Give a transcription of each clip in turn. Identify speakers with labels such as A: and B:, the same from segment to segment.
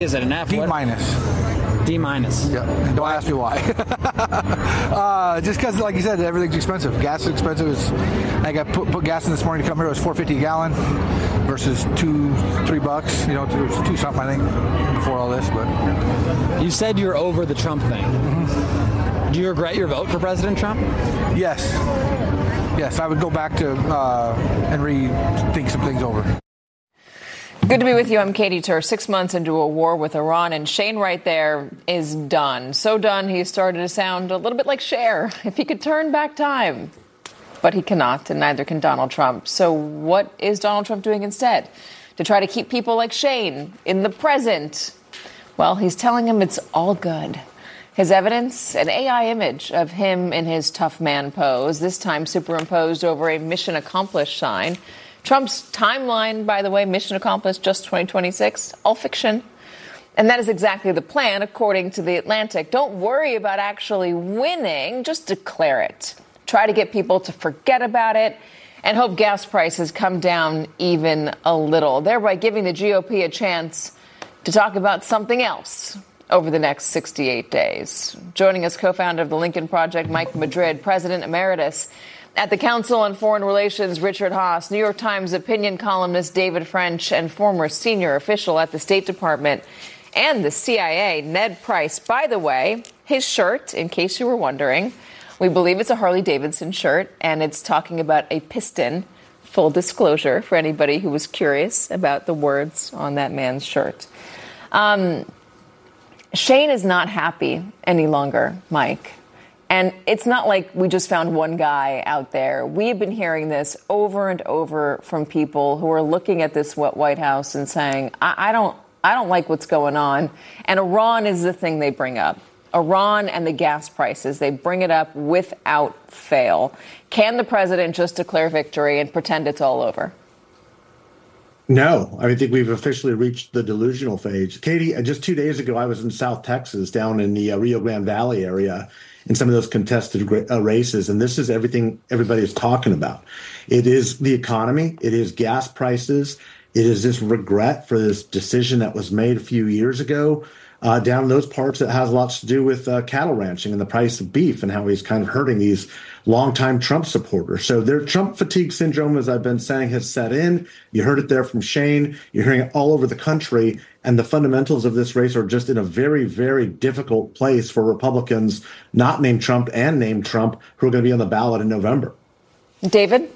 A: Is it an F?
B: D minus.
A: D minus.
B: Yeah. Don't ask me why. Just because, like you said, everything's expensive. Gas is expensive. I got put gas in this morning to come here. It was $4.50 a gallon versus $2-3. You know, it was $2 something, I think, before all this. But
A: you said you're over the Trump thing. Mm-hmm. Do you regret your vote for President Trump?
B: Yes. Yes, I would go back to and rethink some things over.
C: Good to be with you. I'm Katie Tur. 6 months into a war with Iran, and Shane right there is done. So done, he started to sound a little bit like Cher, if he could turn back time. But he cannot, and neither can Donald Trump. So what is Donald Trump doing instead? To try to keep people like Shane in the present? Well, he's telling them it's all good. His evidence, an AI image of him in his tough man pose, this time superimposed over a mission accomplished sign. Trump's timeline, by the way, mission accomplished just 2026, all fiction. And that is exactly the plan, according to The Atlantic. Don't worry about actually winning, just declare it. Try to get people to forget about it and hope gas prices come down even a little, thereby giving the GOP a chance to talk about something else over the next 68 days. Joining us, co-founder of the Lincoln Project, Mike Madrid, President Emeritus at the Council on Foreign Relations, Richard Haass, New York Times opinion columnist David French, and former senior official at the State Department and the CIA, Ned Price. By the way, his shirt, in case you were wondering, we believe it's a Harley-Davidson shirt, and it's talking about a piston. Full disclosure for anybody who was curious about the words on that man's shirt. Shane is not happy any longer, Mike. And it's not like we just found one guy out there. We've been hearing this over and over from people who are looking at this White House and saying, I don't like what's going on. And Iran is the thing they bring up. Iran and the gas prices, they bring it up without fail. Can the president just declare victory and pretend it's all over?
D: No, I think we've officially reached the delusional phase. Katie, just 2 days ago, I was in South Texas, down in the Rio Grande Valley area, in some of those contested races. And this is everything everybody is talking about. It is the economy. It is gas prices. It is this regret for this decision that was made a few years ago down in those parts that has lots to do with cattle ranching and the price of beef and how he's kind of hurting these longtime Trump supporters. So their Trump fatigue syndrome, as I've been saying, has set in. You heard it there from Shane. You're hearing it all over the country. And the fundamentals of this race are just in a very, very difficult place for Republicans not named Trump and named Trump who are going to be on the ballot in November.
C: David?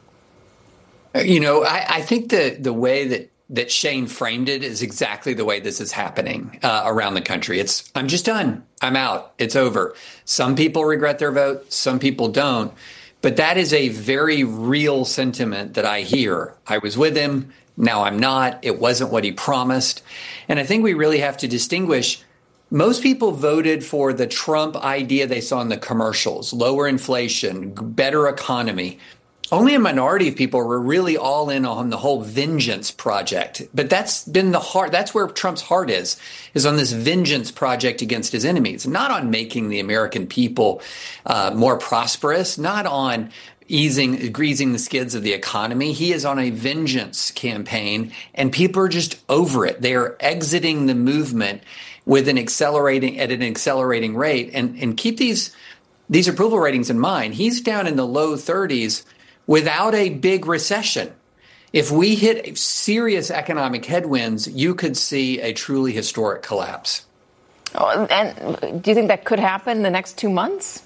E: You know, I think the way that Shane framed it is exactly the way this is happening around the country. I'm just done. I'm out. It's over. Some people regret their vote. Some people don't. But that is a very real sentiment that I hear. I was with him. Now I'm not. It wasn't what he promised. And I think we really have to distinguish. Most people voted for the Trump idea they saw in the commercials, lower inflation, better economy. Only a minority of people were really all in on the whole vengeance project. But that's been the heart. That's where Trump's heart is on this vengeance project against his enemies, not on making the American people more prosperous, not on greasing the skids of the economy. He is on a vengeance campaign, and people are just over it. They are exiting the movement with an accelerating rate. And keep these approval ratings in mind. He's down in the low 30s without a big recession. If we hit serious economic headwinds, you could see a truly historic collapse.
C: Oh, and do you think that could happen in the next 2 months?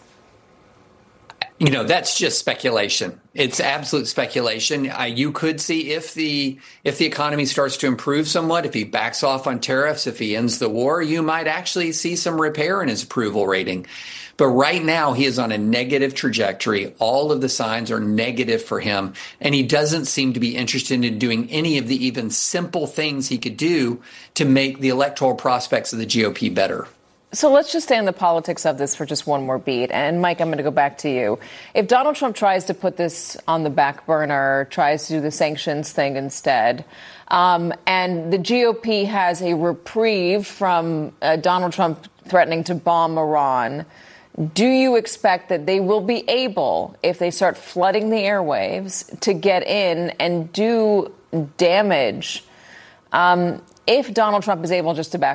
E: You know, that's just speculation. It's absolute speculation. You could see if the economy starts to improve somewhat, if he backs off on tariffs, if he ends the war, you might actually see some repair in his approval rating. But right now, he is on a negative trajectory. All of the signs are negative for him, and he doesn't seem to be interested in doing any of the even simple things he could do to make the electoral prospects of the GOP better.
C: So let's just stay on the politics of this for just one more beat. And Mike, I'm going to go back to you. If Donald Trump tries to put this on the back burner, tries to do the sanctions thing instead, and the GOP has a reprieve from Donald Trump threatening to bomb Iran, do you expect that they will be able, if they start flooding the airwaves, to get in and do damage If Donald Trump is able just to back